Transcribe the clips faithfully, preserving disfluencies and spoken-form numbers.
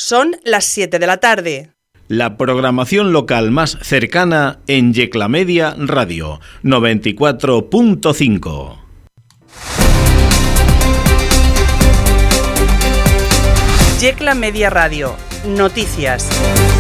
Son las siete de la tarde. La programación local más cercana en Yecla Media Radio, noventa y cuatro punto cinco. Yecla Media Radio. Noticias.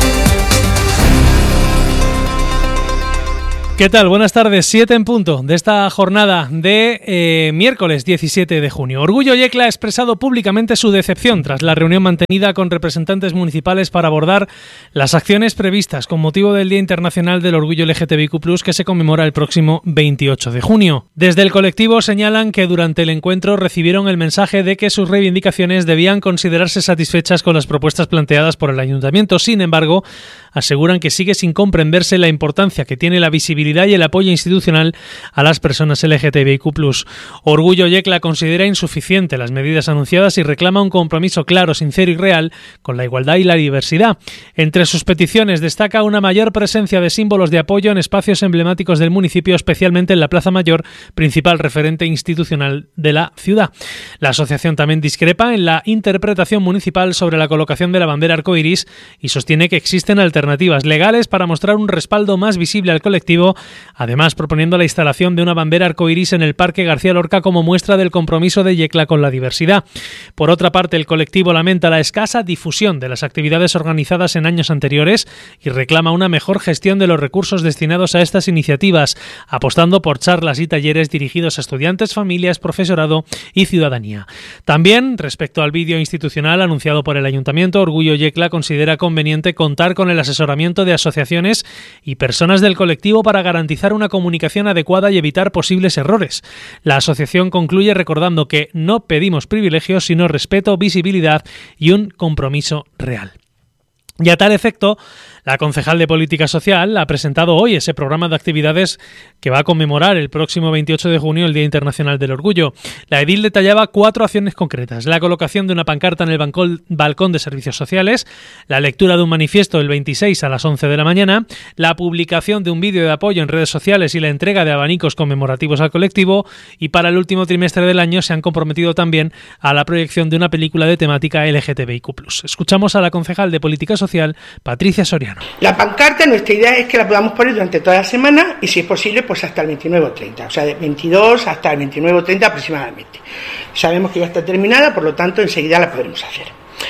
¿Qué tal? Buenas tardes, siete en punto de esta jornada de eh, miércoles diecisiete de junio. Orgullo Yecla ha expresado públicamente su decepción tras la reunión mantenida con representantes municipales para abordar las acciones previstas con motivo del Día Internacional del Orgullo L G T B I Q plus, que se conmemora el próximo veintiocho de junio. Desde el colectivo señalan que durante el encuentro recibieron el mensaje de que sus reivindicaciones debían considerarse satisfechas con las propuestas planteadas por el ayuntamiento. Sin embargo, aseguran que sigue sin comprenderse la importancia que tiene la visibilidad y el apoyo institucional a las personas L G T B I Q plus. Orgullo Yecla considera insuficiente las medidas anunciadas y reclama un compromiso claro, sincero y real con la igualdad y la diversidad. Entre sus peticiones destaca una mayor presencia de símbolos de apoyo en espacios emblemáticos del municipio, especialmente en la Plaza Mayor, principal referente institucional de la ciudad. La asociación también discrepa en la interpretación municipal sobre la colocación de la bandera arcoiris y sostiene que existen alternativas legales para mostrar un respaldo más visible al colectivo, además proponiendo la instalación de una bandera arcoiris en el Parque García Lorca como muestra del compromiso de Yecla con la diversidad. Por otra parte, el colectivo lamenta la escasa difusión de las actividades organizadas en años anteriores y reclama una mejor gestión de los recursos destinados a estas iniciativas, apostando por charlas y talleres dirigidos a estudiantes, familias, profesorado y ciudadanía. También, respecto al vídeo institucional anunciado por el Ayuntamiento, Orgullo Yecla considera conveniente contar con el asesoramiento de asociaciones y personas del colectivo para garantizar una comunicación adecuada y evitar posibles errores. La asociación concluye recordando que no pedimos privilegios, sino respeto, visibilidad y un compromiso real. Y a tal efecto, la concejal de Política Social ha presentado hoy ese programa de actividades que va a conmemorar el próximo veintiocho de junio el Día Internacional del Orgullo. La edil detallaba cuatro acciones concretas: la colocación de una pancarta en el balcón de servicios sociales, la lectura de un manifiesto el veintiséis a las once de la mañana, la publicación de un vídeo de apoyo en redes sociales y la entrega de abanicos conmemorativos al colectivo, y para el último trimestre del año se han comprometido también a la proyección de una película de temática L G T B I Q plus. Escuchamos a la concejal de Política Social, Patricia Soriano. La pancarta, nuestra idea es que la podamos poner durante toda la semana y, si es posible, pues hasta el veintinueve o treinta, o sea, de veintidós hasta el veintinueve o treinta aproximadamente. Sabemos que ya está terminada, por lo tanto, enseguida la podremos hacer.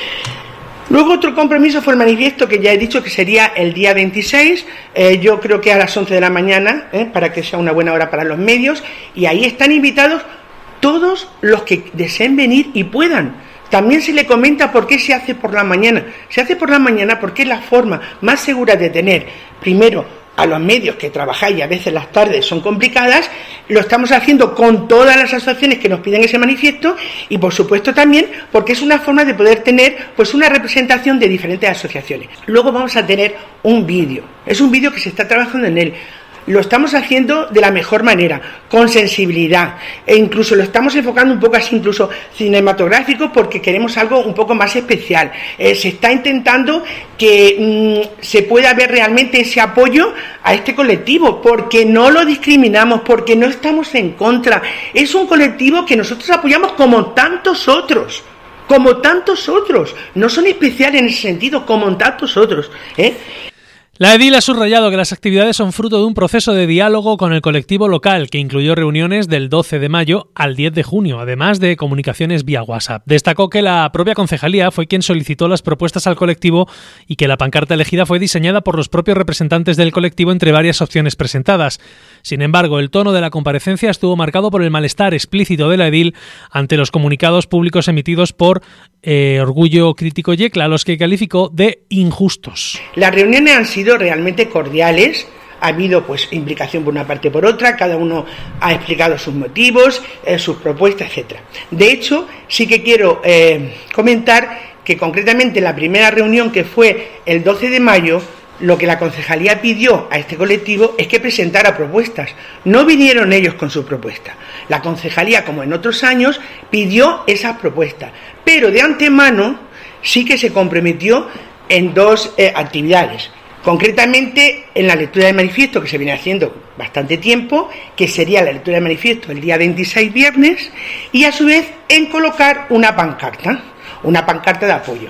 Luego, otro compromiso fue el manifiesto, que ya he dicho que sería el día veintiséis, eh, yo creo que a las once de la mañana, eh, para que sea una buena hora para los medios, y ahí están invitados todos los que deseen venir y puedan. También se le comenta por qué se hace por la mañana. Se hace por la mañana porque es la forma más segura de tener, primero, a los medios que trabajáis y a veces las tardes son complicadas. Lo estamos haciendo con todas las asociaciones que nos piden ese manifiesto y, por supuesto, también porque es una forma de poder tener pues una representación de diferentes asociaciones. Luego vamos a tener un vídeo. Es un vídeo que se está trabajando en él. Lo estamos haciendo de la mejor manera, con sensibilidad, e incluso lo estamos enfocando un poco así, incluso cinematográfico, porque queremos algo un poco más especial. Eh, se está intentando que mmm, se pueda ver realmente ese apoyo a este colectivo, porque no lo discriminamos, porque no estamos en contra. Es un colectivo que nosotros apoyamos como tantos otros. Como tantos otros. No son especiales en ese sentido, como tantos otros, ¿eh? La edil ha subrayado que las actividades son fruto de un proceso de diálogo con el colectivo local que incluyó reuniones del doce de mayo al diez de junio, además de comunicaciones vía WhatsApp. Destacó que la propia concejalía fue quien solicitó las propuestas al colectivo y que la pancarta elegida fue diseñada por los propios representantes del colectivo entre varias opciones presentadas. Sin embargo, el tono de la comparecencia estuvo marcado por el malestar explícito de la edil ante los comunicados públicos emitidos por eh, Orgullo Crítico Yecla, a los que calificó de injustos. Las reuniones han sido realmente cordiales, ha habido pues implicación por una parte y por otra, cada uno ha explicado sus motivos, eh, sus propuestas, etcétera. De hecho, sí que quiero eh, comentar que concretamente la primera reunión, que fue el doce de mayo, lo que la concejalía pidió a este colectivo es que presentara propuestas. No vinieron ellos con su propuesta. La concejalía, como en otros años, pidió esas propuestas, pero de antemano sí que se comprometió en dos eh, actividades. Concretamente, en la lectura del manifiesto, que se viene haciendo bastante tiempo, que sería la lectura del manifiesto el día veintiséis, viernes, y a su vez en colocar una pancarta, una pancarta de apoyo.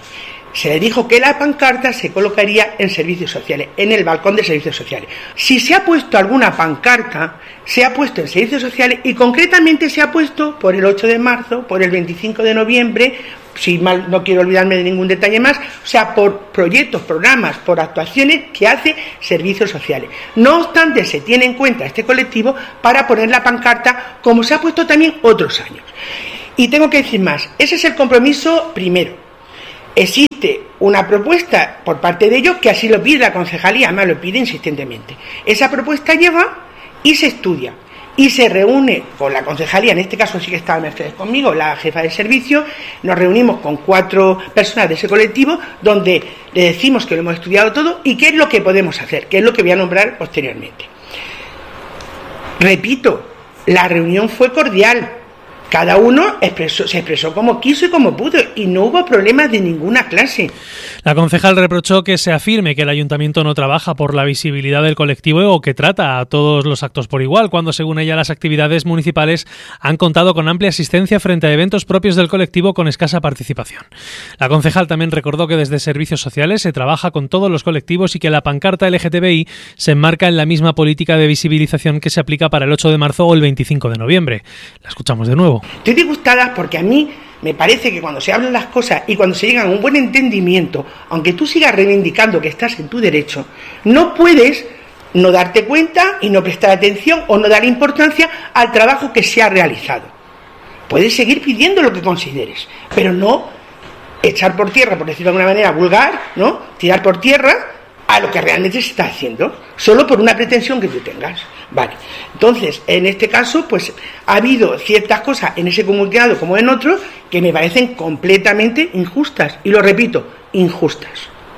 se le dijo que la pancarta se colocaría en servicios sociales, en el balcón de servicios sociales. Si se ha puesto alguna pancarta, se ha puesto en servicios sociales y concretamente se ha puesto por el ocho de marzo, por el veinticinco de noviembre, si mal no quiero olvidarme de ningún detalle más, o sea, por proyectos, programas, por actuaciones que hace servicios sociales. No obstante, se tiene en cuenta este colectivo para poner la pancarta como se ha puesto también otros años. Y tengo que decir más, ese es el compromiso primero. Existe una propuesta por parte de ellos que así lo pide la concejalía, además lo pide insistentemente. Esa propuesta llega y se estudia y se reúne con la concejalía, en este caso sí que estaba Mercedes conmigo, la jefa de servicio, nos reunimos con cuatro personas de ese colectivo donde le decimos que lo hemos estudiado todo y qué es lo que podemos hacer, qué es lo que voy a nombrar posteriormente. Repito, la reunión fue cordial. Cada uno expresó, se expresó como quiso y como pudo y no hubo problemas de ninguna clase. La concejal reprochó que se afirme que el ayuntamiento no trabaja por la visibilidad del colectivo o que trata a todos los actos por igual, cuando según ella las actividades municipales han contado con amplia asistencia frente a eventos propios del colectivo con escasa participación. La concejal también recordó que desde Servicios Sociales se trabaja con todos los colectivos y que la pancarta L G T B I se enmarca en la misma política de visibilización que se aplica para el ocho de marzo o el veinticinco de noviembre. La escuchamos de nuevo. Estoy disgustada porque a mí me parece que cuando se hablan las cosas y cuando se llega a un buen entendimiento, aunque tú sigas reivindicando que estás en tu derecho, no puedes no darte cuenta y no prestar atención o no dar importancia al trabajo que se ha realizado. Puedes seguir pidiendo lo que consideres, pero no echar por tierra, por decirlo de alguna manera vulgar, ¿no? Tirar por tierra a lo que realmente se está haciendo, solo por una pretensión que tú tengas. Vale, entonces, en este caso, pues ha habido ciertas cosas en ese comunicado como en otros que me parecen completamente injustas, y lo repito, injustas.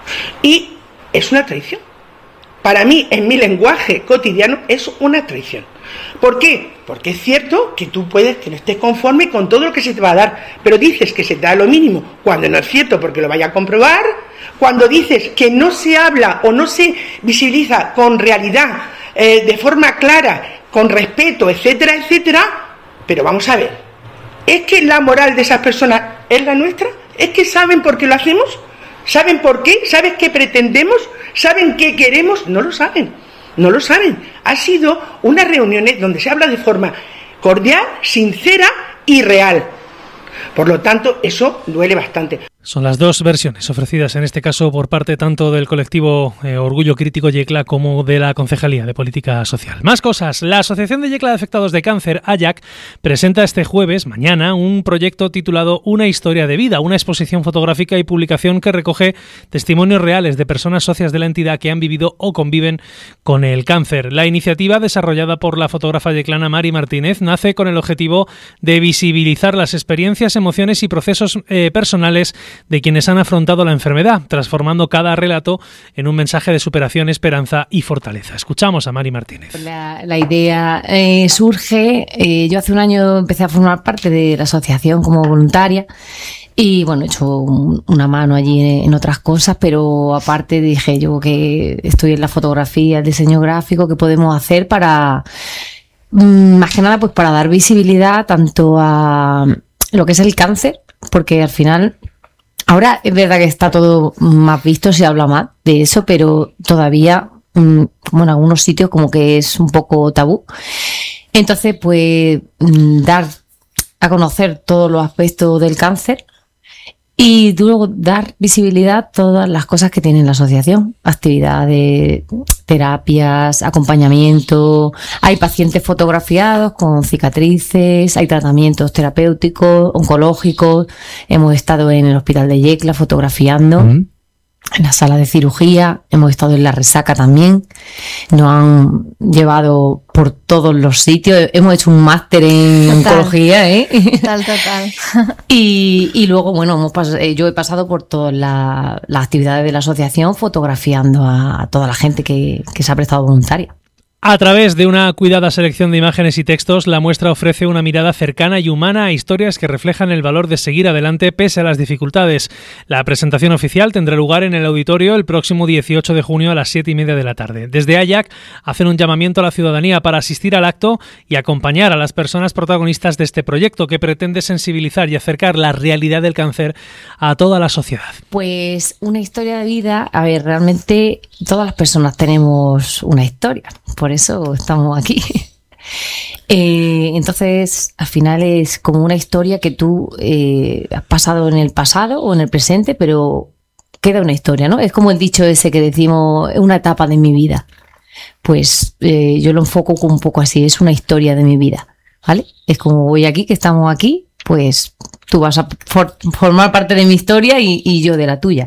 Y es una traición. Para mí, en mi lenguaje cotidiano, es una traición. ¿Por qué? Porque es cierto que tú puedes que no estés conforme con todo lo que se te va a dar, pero dices que se te da lo mínimo, cuando no es cierto porque lo vaya a comprobar, cuando dices que no se habla o no se visibiliza con realidad, eh, de forma clara, con respeto, etcétera, etcétera, pero vamos a ver, ¿es que la moral de esas personas es la nuestra? ¿Es que saben por qué lo hacemos? ¿Saben por qué? ¿Saben qué pretendemos? ¿Saben qué queremos? No lo saben. No lo saben. Ha sido unas reuniones donde se habla de forma cordial, sincera y real. Por lo tanto, eso duele bastante. Son las dos versiones ofrecidas en este caso por parte tanto del colectivo eh, Orgullo Crítico Yecla como de la Concejalía de Política Social. Más cosas. La Asociación de Yecla de Afectados de Cáncer, A Y A C, presenta este jueves, mañana, un proyecto titulado Una historia de vida, una exposición fotográfica y publicación que recoge testimonios reales de personas socias de la entidad que han vivido o conviven con el cáncer. La iniciativa, desarrollada por la fotógrafa yeclana Mari Martínez, nace con el objetivo de visibilizar las experiencias, emociones y procesos eh, personales de quienes han afrontado la enfermedad, transformando cada relato en un mensaje de superación, esperanza y fortaleza. Escuchamos a Mari Martínez. La, la idea eh, surge, eh, yo hace un año empecé a formar parte de la asociación como voluntaria y bueno, he hecho un, una mano allí en, en otras cosas, pero aparte dije yo que estoy en la fotografía, el diseño gráfico, ¿qué podemos hacer para, más que nada, pues para dar visibilidad tanto a lo que es el cáncer, porque al final ahora es verdad que está todo más visto, se habla más de eso, pero todavía, como en algunos sitios, como que es un poco tabú. Entonces, pues, dar a conocer todos los aspectos del cáncer y luego dar visibilidad a todas las cosas que tiene la asociación. Actividades, terapias, acompañamiento. Hay pacientes fotografiados con cicatrices, hay tratamientos terapéuticos, oncológicos. Hemos estado en el hospital de Yecla fotografiando. Mm. En la sala de cirugía, hemos estado en la Resaca también, nos han llevado por todos los sitios, hemos hecho un máster en total. Oncología, ¿eh? Total, total. Y, y luego, bueno, hemos pas- yo he pasado por todas las la actividades de la asociación fotografiando a, a toda la gente que, que se ha prestado voluntaria. A través de una cuidada selección de imágenes y textos, la muestra ofrece una mirada cercana y humana a historias que reflejan el valor de seguir adelante pese a las dificultades. La presentación oficial tendrá lugar en el auditorio el próximo dieciocho de junio a las siete y media de la tarde. Desde A Y A C hacen un llamamiento a la ciudadanía para asistir al acto y acompañar a las personas protagonistas de este proyecto que pretende sensibilizar y acercar la realidad del cáncer a toda la sociedad. Pues una historia de vida, a ver, realmente todas las personas tenemos una historia. Por eso estamos aquí. Eh, entonces, al final es como una historia que tú eh, has pasado en el pasado o en el presente, pero queda una historia, ¿no? Es como el dicho ese que decimos, una etapa de mi vida. Pues eh, yo lo enfoco como un poco así, es una historia de mi vida, ¿vale? Es como voy aquí, que estamos aquí, pues tú vas a for- formar parte de mi historia y, y yo de la tuya.